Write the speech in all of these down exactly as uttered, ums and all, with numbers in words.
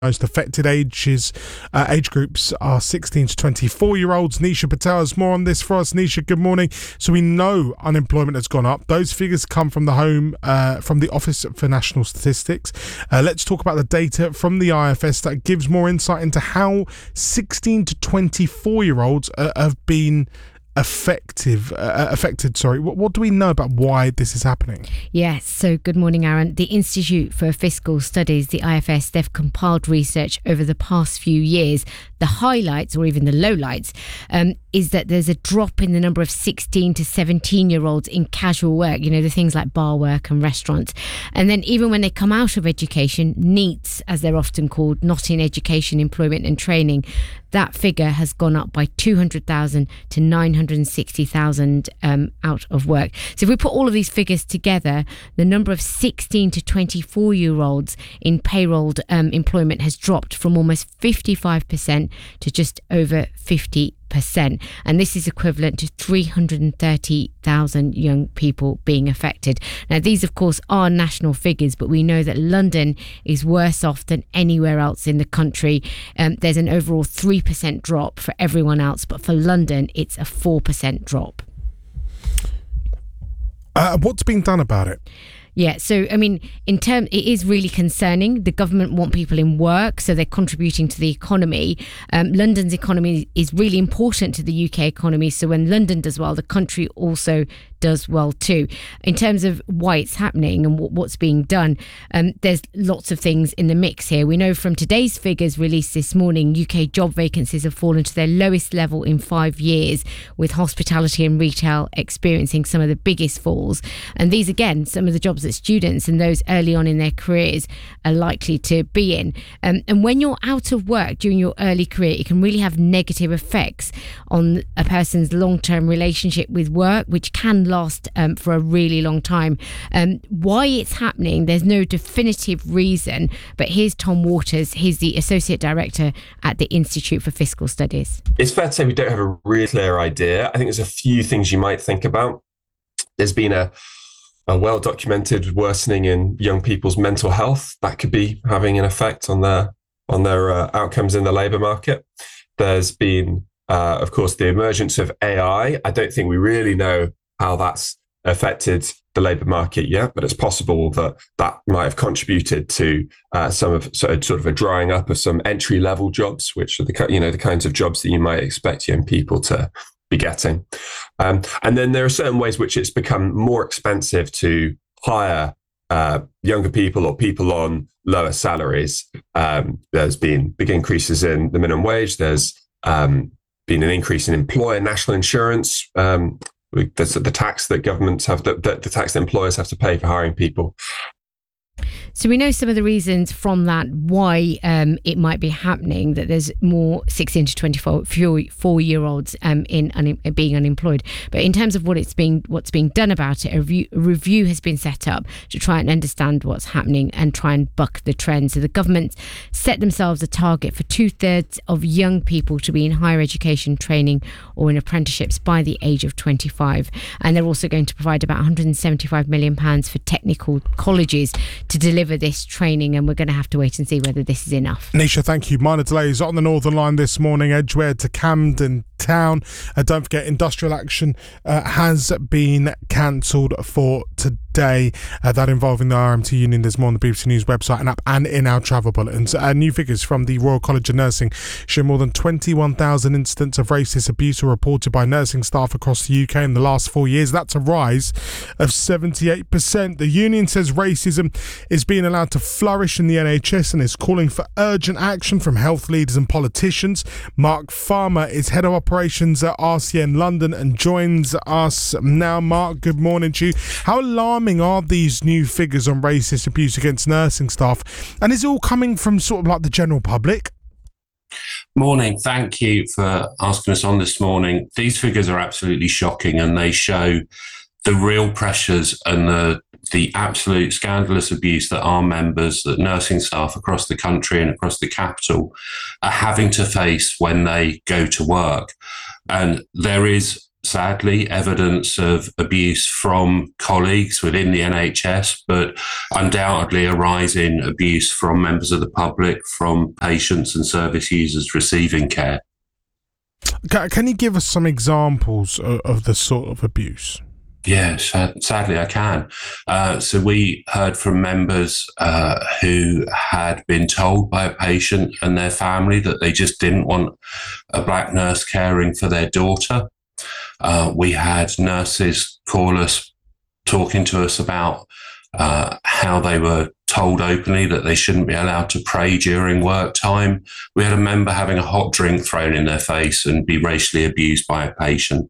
Most affected ages, uh, age groups are sixteen to twenty-four year olds. Nisha Patel has more on this for us. Nisha, good morning. So we know unemployment has gone up. Those figures come from the home, uh, from the Office for National Statistics. Uh, let's talk about the data from the I F S that gives more insight into how sixteen to twenty-four year olds uh, have been effective uh, affected sorry what, what do we know about why this is happening? Yes, so good morning, Aaron. The Institute for Fiscal Studies, the I F S, they've compiled research over the past few years. The highlights, or even the lowlights, um, is that there's a drop in the number of sixteen to seventeen year olds in casual work, you know, the things like bar work and restaurants. And then even when they come out of education, NEETs, as they're often called, not in education, employment and training, that figure has gone up by two hundred thousand to nine hundred sixty thousand um, out of work. So if we put all of these figures together, the number of sixteen to twenty-four year olds in payrolled um, employment has dropped from almost fifty-five percent to just over fifty percent. And this is equivalent to three hundred thirty thousand young people being affected. Now, these, of course, are national figures, but we know that London is worse off than anywhere else in the country. Um, there's an overall three percent drop for everyone else, but for London, it's a four percent drop. Uh, what's being done about it? Yeah, so, I mean, in term, it is really concerning. The government want people in work, so they're contributing to the economy. Um, London's economy is really important to the U K economy, so when London does well, the country also does well too. In terms of why it's happening and what, what's being done, um, there's lots of things in the mix here. We know from today's figures released this morning, U K job vacancies have fallen to their lowest level in five years, with hospitality and retail experiencing some of the biggest falls. And these, again, some of the jobs that students and those early on in their careers are likely to be in. Um, and when you're out of work during your early career, it can really have negative effects on a person's long-term relationship with work, which can last um, for a really long time. Um, why it's happening, there's no definitive reason, but here's Tom Waters. He's the Associate Director at the Institute for Fiscal Studies. It's fair to say we don't have a really clear idea. I think there's a few things you might think about. There's been a a well-documented worsening in young people's mental health that could be having an effect on their on their uh, outcomes in the labour market. There's been, uh, of course, the emergence of A I. I don't think we really know how that's affected the labour market yet, but it's possible that that might have contributed to uh, some of so, sort of a drying up of some entry-level jobs, which are the you know the kinds of jobs that you might expect young people to be getting. Um, and then there are certain ways which it's become more expensive to hire uh, younger people or people on lower salaries. Um, there's been big increases in the minimum wage. There's um, been an increase in employer national insurance. Um, there's the tax that governments have, the, the tax that employers have to pay for hiring people. So we know some of the reasons from that why um, it might be happening, that there's more sixteen to twenty-four year olds um, in un- being unemployed. But in terms of what it's being, what's being done about it, a review, a review has been set up to try and understand what's happening and try and buck the trend. So the government set themselves a target for two thirds of young people to be in higher education training or in apprenticeships by the age of twenty-five. And they're also going to provide about one hundred seventy-five million pounds for technical colleges to deliver this training, and we're going to have to wait and see whether this is enough. Nisha, thank you. Minor delays on the Northern Line this morning, Edgware to Camden Town. Uh, don't forget, industrial action uh, has been cancelled for today. Uh, that involving the R M T union. There's more on the B B C News website and app and in our travel bulletins. Uh, new figures from the Royal College of Nursing show more than twenty-one thousand incidents of racist abuse were reported by nursing staff across the U K in the last four years. That's a rise of seventy-eight percent. The union says racism is being allowed to flourish in the N H S and is calling for urgent action from health leaders and politicians. Mark Farmer is head of operations at R C N London and joins us now. Mark, good morning to you. How alarming are these new figures on racist abuse against nursing staff, and is it all coming from sort of like the general public? Morning. Thank you for asking us on this morning. These figures are absolutely shocking, and they show the real pressures and the the absolute scandalous abuse that our members, that nursing staff across the country and across the capital are having to face when they go to work. And there is sadly, evidence of abuse from colleagues within the N H S, but undoubtedly a rise in abuse from members of the public, from patients and service users receiving care. Can you give us some examples of, of the sort of abuse? Yes, sadly I can. Uh, so we heard from members uh, who had been told by a patient and their family that they just didn't want a black nurse caring for their daughter. Uh, we had nurses call us, talking to us about uh, how they were told openly that they shouldn't be allowed to pray during work time. We had a member having a hot drink thrown in their face and be racially abused by a patient.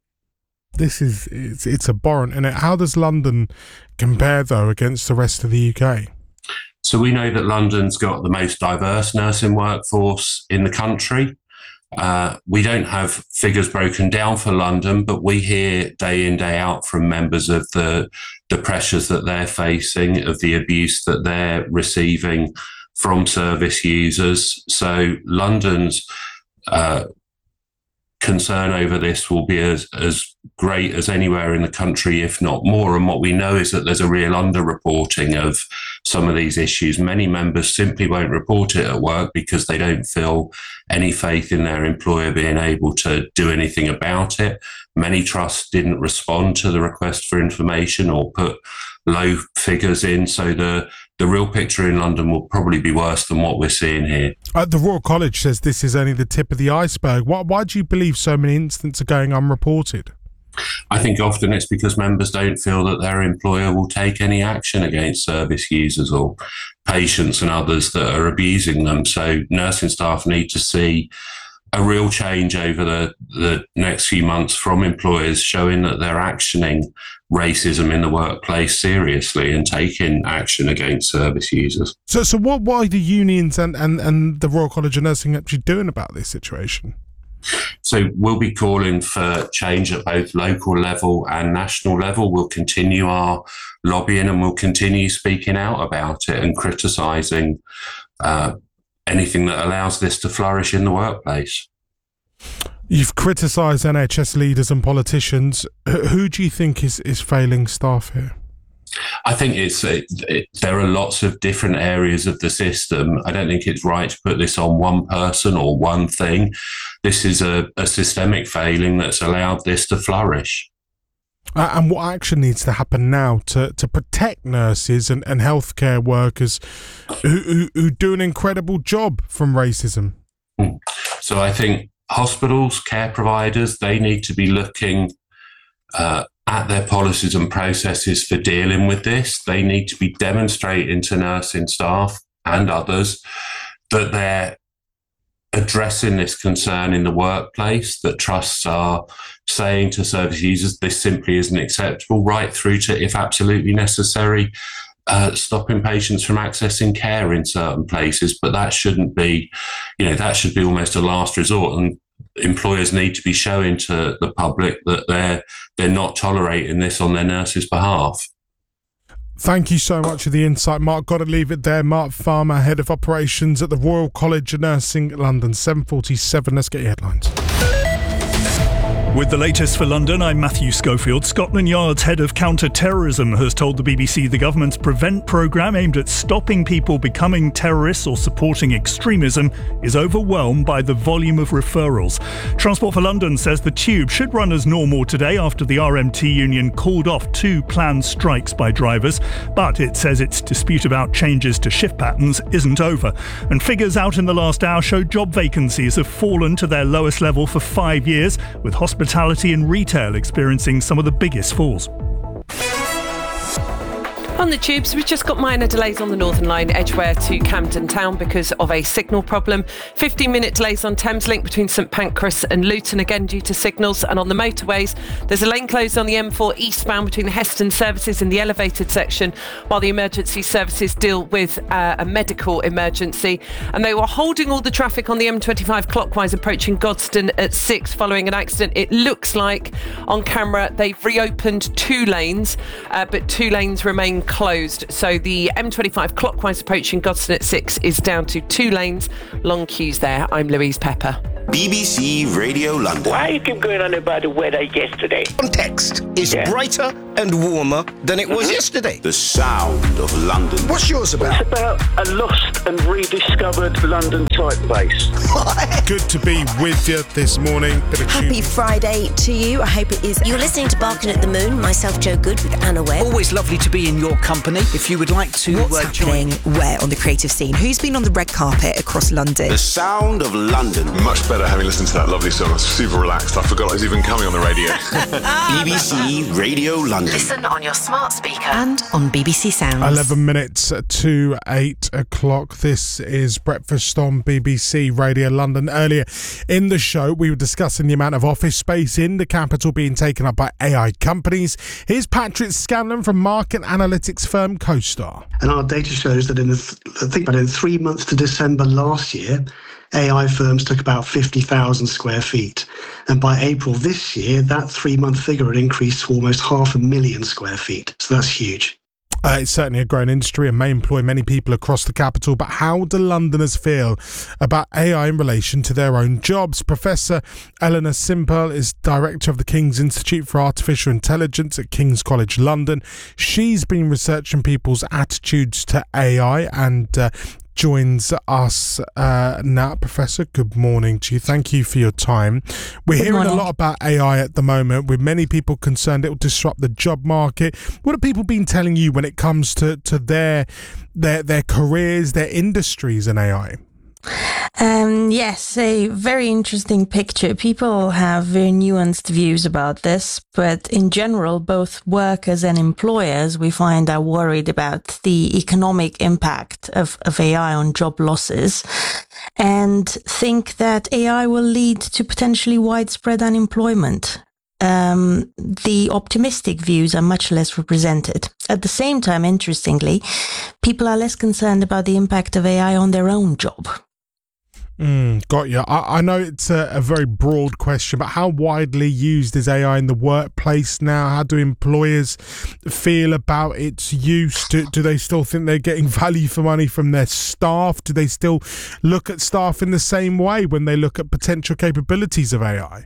This is, it's, it's abhorrent. And how does London compare, though, against the rest of the U K? So we know that London's got the most diverse nursing workforce in the country. Uh, we don't have figures broken down for London, but we hear day in, day out from members of the, the pressures that they're facing, of the abuse that they're receiving from service users. So London's uh, concern over this will be as, as great as anywhere in the country, if not more. And what we know is that there's a real underreporting of some of these issues. Many members simply won't report it at work because they don't feel any faith in their employer being able to do anything about it. Many trusts didn't respond to the request for information or put low figures in. So the The real picture in London will probably be worse than what we're seeing here. Uh, the Royal College says this is only the tip of the iceberg. Why, why do you believe so many incidents are going unreported? I think often it's because members don't feel that their employer will take any action against service users or patients and others that are abusing them. So nursing staff need to see a real change over the, the next few months from employers showing that they're actioning racism in the workplace seriously and taking action against service users. So so what, what are the unions and, and, and the Royal College of Nursing actually doing about this situation? So we'll be calling for change at both local level and national level. We'll continue our lobbying and we'll continue speaking out about it and criticising uh, anything that allows this to flourish in the workplace. You've criticised N H S leaders and politicians. Who do you think is, is failing staff here? I think it's it, it, there are lots of different areas of the system. I don't think it's right to put this on one person or one thing. This is a, a systemic failing that's allowed this to flourish. Uh, and what action needs to happen now to, to protect nurses and, and healthcare workers who, who, who do an incredible job from racism? So I think hospitals, care providers, they need to be looking uh, at their policies and processes for dealing with this. They need to be demonstrating to nursing staff and others that they're addressing this concern in the workplace, that trusts are saying to service users, this simply isn't acceptable, right through to, if absolutely necessary, uh, stopping patients from accessing care in certain places. But that shouldn't be, you know, that should be almost a last resort. And employers need to be showing to the public that they're they're not tolerating this on their nurses' behalf. Thank you so much for the insight, Mark. Got to leave it there. Mark Farmer, Head of Operations at the Royal College of Nursing, London. seven forty-seven. Let's get your headlines. With the latest for London, I'm Matthew Schofield. Scotland Yard's head of counter-terrorism has told the B B C the government's Prevent programme aimed at stopping people becoming terrorists or supporting extremism is overwhelmed by the volume of referrals. Transport for London says the tube should run as normal today after the R M T union called off two planned strikes by drivers, but it says its dispute about changes to shift patterns isn't over. And figures out in the last hour show job vacancies have fallen to their lowest level for five years, with hospitals Hospitality and retail experiencing some of the biggest falls. On the tubes, we've just got minor delays on the Northern Line, Edgware to Camden Town because of a signal problem. fifteen minute delays on Thameslink between St Pancras and Luton, again due to signals. And on the motorways, there's a lane closed on the M four eastbound between the Heston services and the elevated section, while the emergency services deal with uh, a medical emergency. And they were holding all the traffic on the M twenty-five clockwise approaching Godstone at six following an accident. It looks like on camera they've reopened two lanes, uh, but two lanes remain closed. So the M twenty-five clockwise approaching Godstone at six is down to two lanes. Long queues there. I'm Louise Pepper. B B C Radio London. Why you keep going on about the weather yesterday? Context is Yeah. brighter and warmer than it was yesterday. The sound of London. What's yours about? It's about a lost and rediscovered London typeface. Good to be with you this morning. Bit of Happy tune- Friday to you. I hope it is. You're listening to Barking at the Moon, myself, Joe Good, with Anna Webb. Always lovely to be in your company. If you would like to What's uh, join. happening where on the creative scene? Who's been on the red carpet across London? The sound of London. Much better having listened to that lovely song. I was super relaxed. I forgot I was even coming on the radio. B B C Radio London. Listen on your smart speaker and on B B C Sounds. eleven minutes to eight o'clock. This is Breakfast on B B C Radio London. Earlier in the show, we were discussing the amount of office space in the capital being taken up by A I companies. Here's Patrick Scanlon from market analytics firm CoStar. And our data shows that in the, th- I think about in three months to December last year, A I firms took about fifty thousand square feet. And by April this year, that three-month figure had increased to almost half a million square feet. So that's huge. Uh, it's certainly a growing industry and may employ many people across the capital, but how do Londoners feel about A I in relation to their own jobs? Professor Eleanor Simple is Director of the King's Institute for Artificial Intelligence at King's College London. She's been researching people's attitudes to A I and uh, joins us uh, now. Professor, good morning to you. Thank you for your time. We're Good hearing morning. a lot about A I at the moment, with many people concerned it will disrupt the job market. What have people been telling you when it comes to, to their, their their careers, their industries in A I? Um, yes, a very interesting picture. People have very nuanced views about this, but in general, both workers and employers, we find, are worried about the economic impact of, of A I on job losses and think that A I will lead to potentially widespread unemployment. Um, the optimistic views are much less represented. At the same time, interestingly, people are less concerned about the impact of A I on their own job. Mm, got you. I, I know it's a, a very broad question, but how widely used is A I in the workplace now? How do employers feel about its use? Do, do they still think they're getting value for money from their staff? Do they still look at staff in the same way when they look at potential capabilities of A I?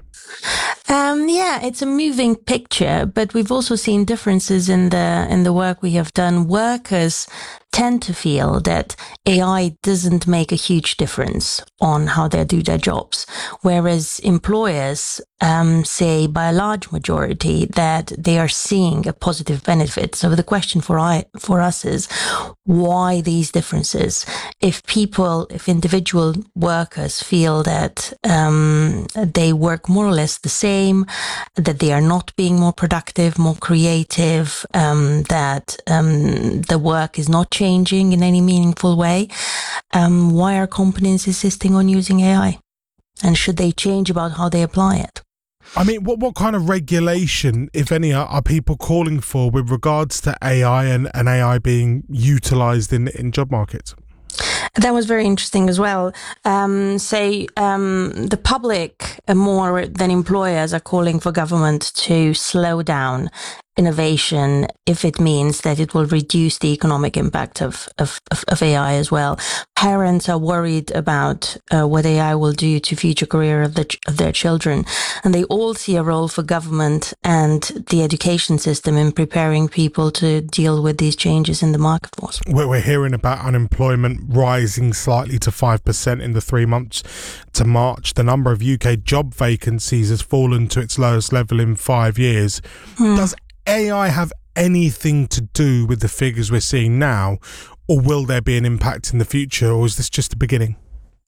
Um, yeah, it's a moving picture, but we've also seen differences in the in the work we have done. Workers tend to feel that A I doesn't make a huge difference on how they do their jobs, whereas employers um, say by a large majority that they are seeing a positive benefit. So the question for I for us is why these differences? If people, if individual workers feel that um, they work more or less the same, that they are not being more productive, more creative, um, that um, the work is not changing in any meaningful way, um, why are companies insisting on using A I? And should they change about how they apply it? I mean, what what kind of regulation, if any, are, are people calling for with regards to A I and, and A I being utilised in, in job markets? That was very interesting as well. Um, say um, the public, uh, more than employers, are calling for government to slow down innovation if it means that it will reduce the economic impact of, of, of, of A I as well. Parents are worried about uh, what A I will do to future career of, the ch- of their children. And they all see a role for government and the education system in preparing people to deal with these changes in the market force. We're, we're hearing about unemployment rising slightly to five percent in the three months to March. The number of U K job vacancies has fallen to its lowest level in five years. Hmm. Does A I have anything to do with the figures we're seeing now, or will there be an impact in the future, or is this just the beginning?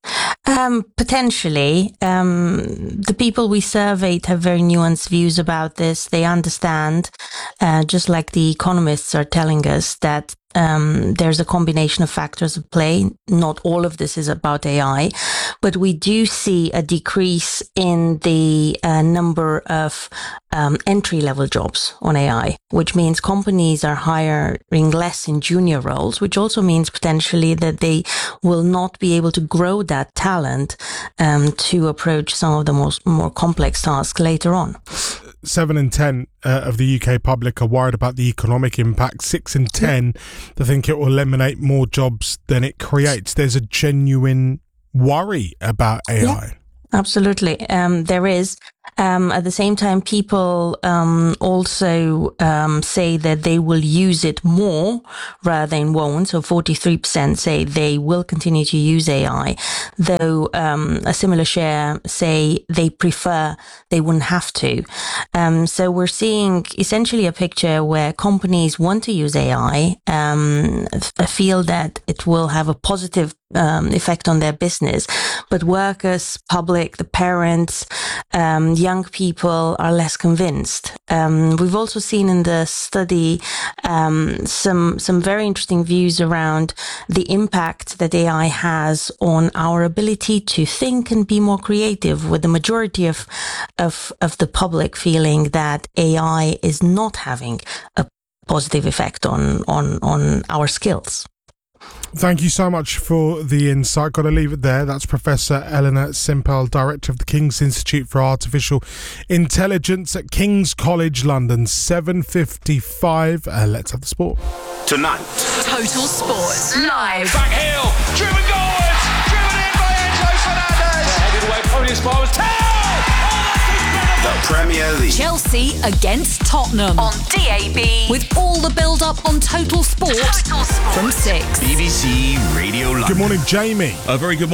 Um, potentially. Um, the people we surveyed have very nuanced views about this. They understand, uh, just like the economists are telling us, that Um, there's a combination of factors at play. Not all of this is about A I, but we do see a decrease in the uh, number of um, entry-level jobs on A I, which means companies are hiring less in junior roles, which also means potentially that they will not be able to grow that talent um, to approach some of the most more complex tasks later on. Seven in ten uh, of the U K public are worried about the economic impact. Six in ten they think it will eliminate more jobs than it creates. There's a genuine worry about A I. Yeah. Absolutely. Um, there is. Um, at the same time, people um, also um, say that they will use it more rather than won't. So forty-three percent say they will continue to use A I, though um, a similar share say they prefer they wouldn't have to. Um, so we're seeing essentially a picture where companies want to use A I, um, feel that it will have a positive um, effect on their business, but workers, public, the parents, um, young people are less convinced. Um, we've also seen in the study um, some some very interesting views around the impact that A I has on our ability to think and be more creative, with the majority of of, of the public feeling that A I is not having a positive effect on on, on our skills. Thank you so much for the insight. Got to leave it there. That's Professor Eleanor Simpel, Director of the King's Institute for Artificial Intelligence at King's College London. seven fifty-five. Uh, let's have the sport. Tonight. Total Sport. Live. Back heel. Driven goals. Driven in by Enzo Fernandez. They're headed away. Podium's ball was Tell! The Premier League. Chelsea against Tottenham on D A B with all the build-up on Total Sport, Total Sport from six. B B C Radio London. Good morning, Jamie. A very good morning.